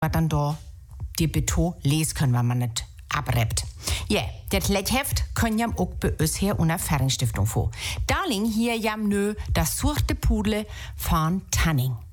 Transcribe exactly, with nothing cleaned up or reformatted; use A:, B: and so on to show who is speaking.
A: was dann da die Beton lesen können, wenn man nicht abrappt. Ja, das Lettheft können jam auch bei uns hier unter Fernstiftung vor. Darling hier jam nö das suchte Pudle von Tanning.